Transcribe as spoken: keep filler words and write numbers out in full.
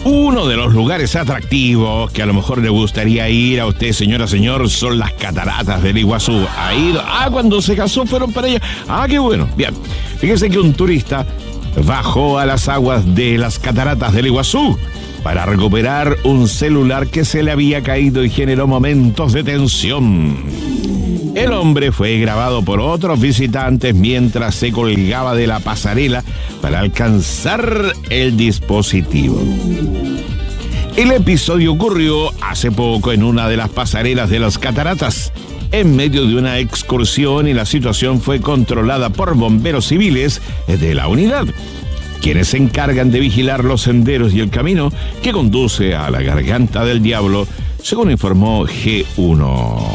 Uno de los lugares atractivos que a lo mejor le gustaría ir a usted, señora, señor, son las cataratas del Iguazú. ¿Ha ido? Ah, cuando se casó fueron para allá. Ah, qué bueno. Bien, fíjese que un turista bajó a las aguas de las cataratas del Iguazú para recuperar un celular que se le había caído y generó momentos de tensión. El hombre fue grabado por otros visitantes mientras se colgaba de la pasarela para alcanzar el dispositivo. El episodio ocurrió hace poco en una de las pasarelas de las cataratas, en medio de una excursión, y la situación fue controlada por bomberos civiles de la unidad, quienes se encargan de vigilar los senderos y el camino que conduce a la Garganta del Diablo, según informó G uno.